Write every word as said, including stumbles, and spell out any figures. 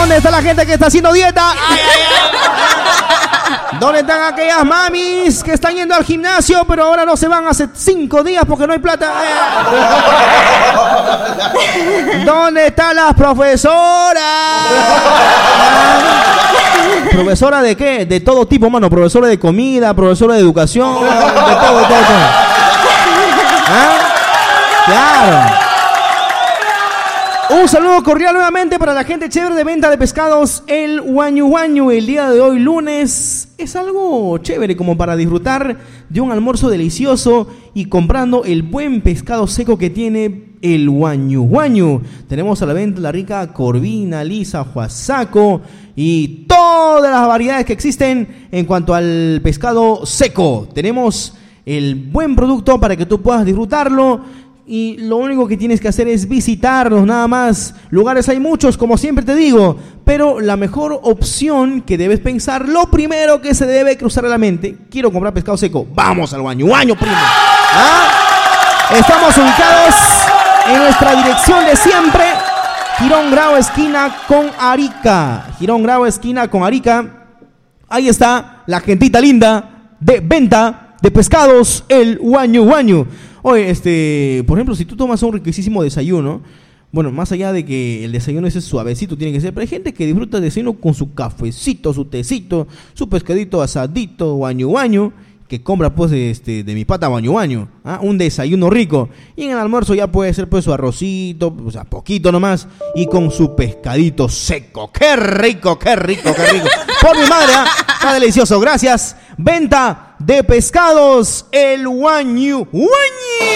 ¿Dónde está la gente que está haciendo dieta? Ay, ay, ay. ¿Dónde están aquellas mamis que están yendo al gimnasio, pero ahora no se van hace cinco días porque no hay plata? ¿Dónde están las profesoras? ¿Profesora de qué? De todo tipo, mano. Profesora de comida, profesora de educación, de todo, de todo, de todo. ¿Ah? Claro. Un saludo cordial nuevamente para la gente chévere de venta de pescados El Huañu Huañu. El día de hoy, lunes, es algo chévere como para disfrutar de un almuerzo delicioso y comprando el buen pescado seco que tiene El Huañu Huañu. Tenemos a la venta la rica corvina, lisa, huasaco y todas las variedades que existen en cuanto al pescado seco. Tenemos el buen producto para que tú puedas disfrutarlo. Y lo único que tienes que hacer es visitarlos, nada más. Lugares hay muchos, como siempre te digo, pero la mejor opción que debes pensar, lo primero que se debe cruzar a la mente: quiero comprar pescado seco, vamos al Huañu Huañu, primo. ¿Ah? Estamos ubicados en nuestra dirección de siempre, Girón Grau esquina con Arica. Girón Grau esquina con Arica. Ahí está la gentita linda de venta de pescados El Huañu Huañu. Oye, este, por ejemplo, si tú tomas un riquísimo desayuno, bueno, más allá de que el desayuno ese suavecito tiene que ser, pero hay gente que disfruta el desayuno con su cafecito, su tecito, su pescadito asadito, Huañu Huañu, que compra pues este, de mi pata Huañu Huañu, ¿ah? Un desayuno rico. Y en el almuerzo ya puede ser pues su arrocito, o sea, poquito nomás, y con su pescadito seco. ¡Qué rico, qué rico, qué rico! Por mi madre, ¿eh? Está delicioso. Gracias. Venta de pescados El Huañu Huañu.